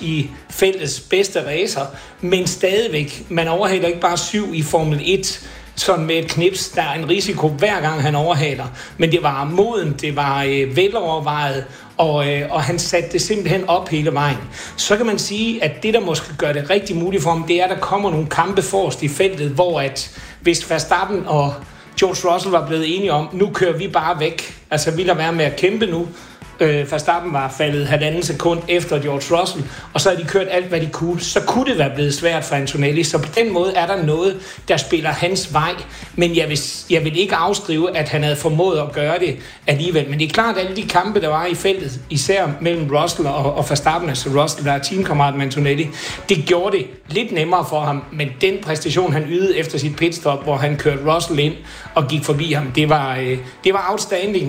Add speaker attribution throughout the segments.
Speaker 1: i feltets bedste racer, men stadigvæk, man overhaler ikke bare 7 i Formel 1, sådan med et knips, der er en risiko hver gang han overhaler, men det var moden, det var velovervejet, og han satte det simpelthen op hele vejen. Så kan man sige, at det, der måske gør det rigtig muligt for ham, det er, at der kommer nogle kampe forrest i feltet, hvor at hvis Verstappen og George Russell var blevet enige om, nu kører vi bare væk, altså vi lader være med at kæmpe nu. Verstappen var faldet 1,5 sekund efter George Russell, og så har de kørt alt, hvad de kunne. Så kunne det være blevet svært for Antonelli. Så på den måde er der noget, der spiller hans vej. Men jeg vil ikke afskrive, at han havde formået at gøre det alligevel. Men det er klart, at alle de kampe, der var i feltet, især mellem Russell og Verstappen, altså Russell, der er teamkammerat med Antonelli, det gjorde det lidt nemmere for ham. Men den præstation, han ydede efter sit pitstop, hvor han kørte Russell ind og gik forbi ham, det var outstanding.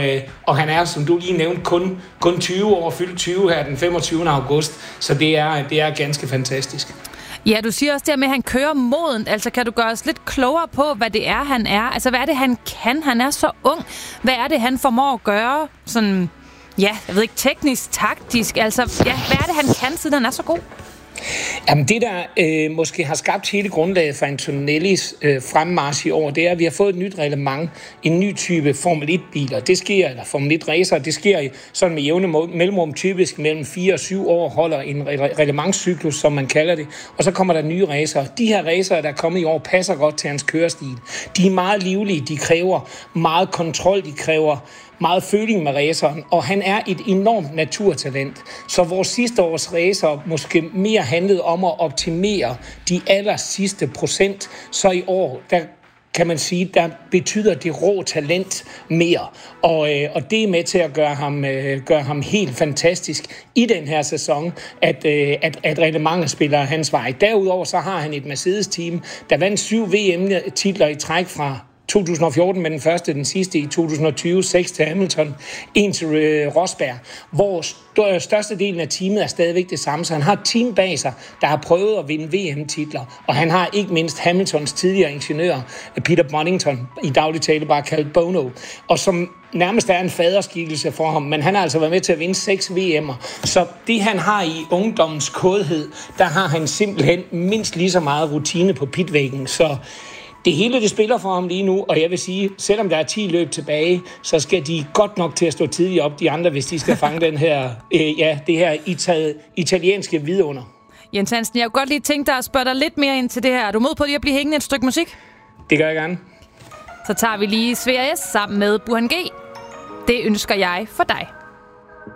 Speaker 1: Og han er, som du lige nævnte, kun 20 år, fyldt 20 her den 25. august, så det er ganske fantastisk.
Speaker 2: Ja, du siger også det med, at han kører moden. Altså, kan du gøre os lidt klogere på, hvad det er, han er? Altså, hvad er det, han kan? Han er så ung. Hvad er det, han formår at gøre? Sådan, ja, jeg ved ikke, teknisk, taktisk. Altså, ja, hvad er det, han kan, siden han er så god?
Speaker 1: Jamen det, der måske har skabt hele grundlaget for Antonellis fremmarch i år, det er, at vi har fået et nyt reglement, en ny type Formel 1-biler. Det sker, eller Formel 1-racer, det sker sådan med jævne mellemrum, typisk mellem 4 og 7 år, holder en reglementscyklus, som man kalder det, og så kommer der nye racer. De her racer, der er kommet i år, passer godt til hans kørestil. De er meget livlige, de kræver meget kontrol, de kræver meget føling med raceren, og han er et enormt naturtalent. Så vores sidste års racer måske mere handlede om at optimere de aller sidste procent, så i år, der kan man sige, der betyder det rå talent mere. Og det er med til at gøre ham helt fantastisk i den her sæson, at reglementet spiller hans vej. Derudover så har han et Mercedes-team, der vandt 7 VM-titler i træk fra 2014 med den første, den sidste i 2020, 6 til Hamilton, 1 til Rosberg, hvor størstedelen af teamet er stadigvæk det samme, så han har et team bag sig, der har prøvet at vinde VM-titler, og han har ikke mindst Hamiltons tidligere ingeniør, Peter Bonington, i daglig tale bare kaldt Bono, og som nærmest er en faderskikkelse for ham, men han har altså været med til at vinde 6 VM'er, så det han har i ungdommens kodhed, der har han simpelthen mindst lige så meget rutine på pitvæggen, så det hele, det spiller for ham lige nu, og jeg vil sige, selvom der er 10 løb tilbage, så skal de godt nok til at stå tidligt op, de andre, hvis de skal fange den her, det her italienske vidunder.
Speaker 2: Jens Hansen, jeg kunne godt lige tænke dig at spørge dig lidt mere ind til det her. Er du med på lige at blive hængende et stykke musik?
Speaker 1: Det gør jeg gerne.
Speaker 2: Så tager vi lige Sverige sammen med Burhan G. Det ønsker jeg for dig.